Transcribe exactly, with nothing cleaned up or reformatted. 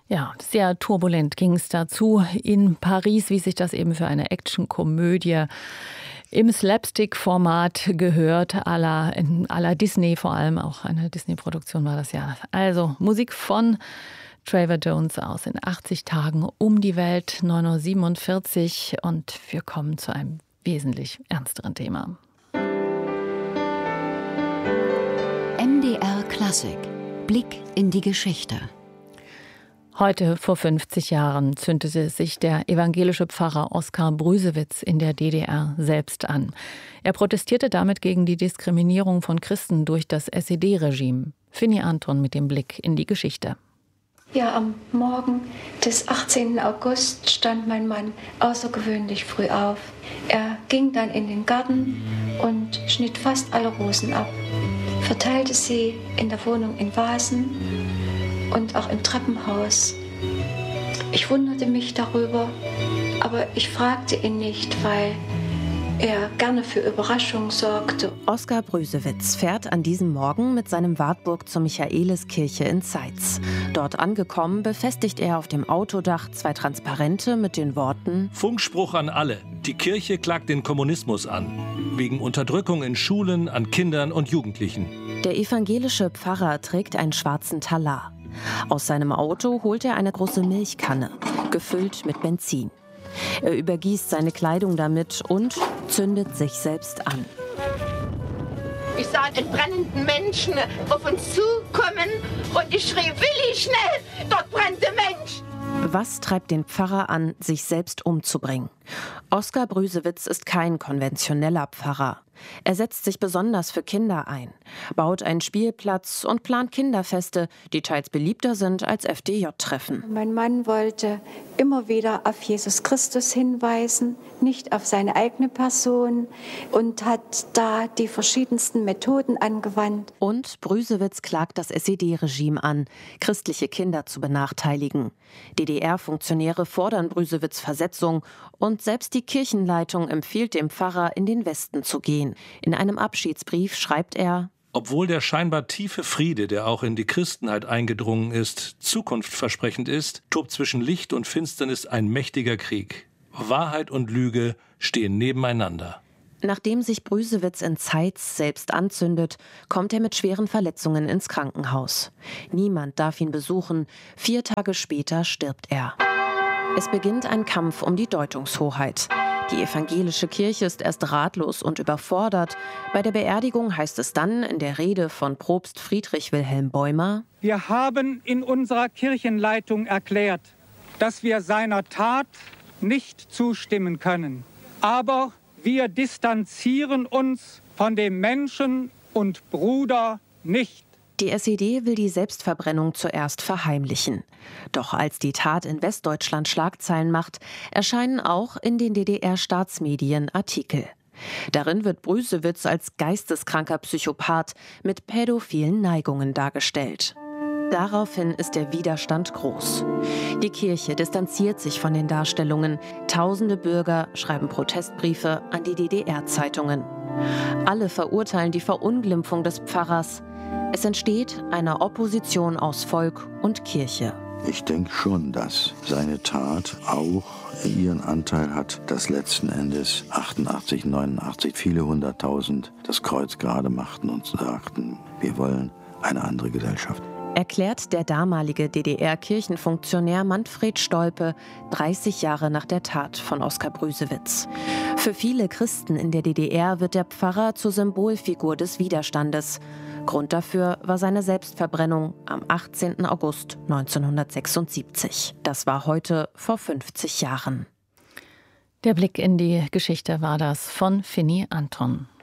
Ja, sehr turbulent ging es dazu in Paris, wie sich das eben für eine Actionkomödie im Slapstick-Format gehört, à la, in à la Disney, vor allem auch eine Disney-Produktion war das ja. Also Musik von Trevor Jones aus in achtzig Tagen um die Welt, neun Uhr siebenundvierzig, und wir kommen zu einem wesentlich ernsteren Thema. M D R Klassik. Blick in die Geschichte. Heute vor fünfzig Jahren zündete sich der evangelische Pfarrer Oskar Brüsewitz in der D D R selbst an. Er protestierte damit gegen die Diskriminierung von Christen durch das S E D-Regime. Finny Anton mit dem Blick in die Geschichte. Ja, am Morgen des achtzehnten August stand mein Mann außergewöhnlich früh auf. Er ging dann in den Garten und schnitt fast alle Rosen ab, verteilte sie in der Wohnung in Vasen und auch im Treppenhaus. Ich wunderte mich darüber, aber ich fragte ihn nicht, weil er gerne für Überraschungen sorgte. Oskar Brüsewitz fährt an diesem Morgen mit seinem Wartburg zur Michaeliskirche in Zeitz. Dort angekommen, befestigt er auf dem Autodach zwei Transparente mit den Worten: Funkspruch an alle. Die Kirche klagt den Kommunismus an. Wegen Unterdrückung in Schulen, an Kindern und Jugendlichen. Der evangelische Pfarrer trägt einen schwarzen Talar. Aus seinem Auto holt er eine große Milchkanne, gefüllt mit Benzin. Er übergießt seine Kleidung damit und zündet sich selbst an. Ich sah einen brennenden Menschen auf uns zukommen und ich schrie: Willi, schnell, dort brennt der Mensch! Was treibt den Pfarrer an, sich selbst umzubringen? Oskar Brüsewitz ist kein konventioneller Pfarrer. Er setzt sich besonders für Kinder ein, baut einen Spielplatz und plant Kinderfeste, die teils beliebter sind als F D J-Treffen. Mein Mann wollte immer wieder auf Jesus Christus hinweisen, nicht auf seine eigene Person, und hat da die verschiedensten Methoden angewandt. Und Brüsewitz klagt das S E D-Regime an, christliche Kinder zu benachteiligen. D D R-Funktionäre fordern Brüsewitz Versetzung und selbst die Kirchenleitung empfiehlt dem Pfarrer, in den Westen zu gehen. In einem Abschiedsbrief schreibt er: Obwohl der scheinbar tiefe Friede, der auch in die Christenheit eingedrungen ist, zukunftsversprechend ist, tobt zwischen Licht und Finsternis ein mächtiger Krieg. Wahrheit und Lüge stehen nebeneinander. Nachdem sich Brüsewitz in Zeitz selbst anzündet, kommt er mit schweren Verletzungen ins Krankenhaus. Niemand darf ihn besuchen. Vier Tage später stirbt er. Es beginnt ein Kampf um die Deutungshoheit. Die evangelische Kirche ist erst ratlos und überfordert. Bei der Beerdigung heißt es dann in der Rede von Propst Friedrich Wilhelm Bäumer: Wir haben in unserer Kirchenleitung erklärt, dass wir seiner Tat nicht zustimmen können. Aber wir distanzieren uns von dem Menschen und Bruder nicht. Die S E D will die Selbstverbrennung zuerst verheimlichen. Doch als die Tat in Westdeutschland Schlagzeilen macht, erscheinen auch in den D D R-Staatsmedien Artikel. Darin wird Brüsewitz als geisteskranker Psychopath mit pädophilen Neigungen dargestellt. Daraufhin ist der Widerstand groß. Die Kirche distanziert sich von den Darstellungen. Tausende Bürger schreiben Protestbriefe an die D D R-Zeitungen. Alle verurteilen die Verunglimpfung des Pfarrers. Es entsteht eine Opposition aus Volk und Kirche. Ich denke schon, dass seine Tat auch ihren Anteil hat, dass letzten Endes achtundachtzig, neunundachtzig viele hunderttausend das Kreuz gerade machten und sagten, wir wollen eine andere Gesellschaft. Erklärt der damalige D D R-Kirchenfunktionär Manfred Stolpe dreißig Jahre nach der Tat von Oskar Brüsewitz. Für viele Christen in der D D R wird der Pfarrer zur Symbolfigur des Widerstandes. Grund dafür war seine Selbstverbrennung am achtzehnten August neunzehnhundertsechsundsiebzig. Das war heute vor fünfzig Jahren. Der Blick in die Geschichte war das von Finny Anton.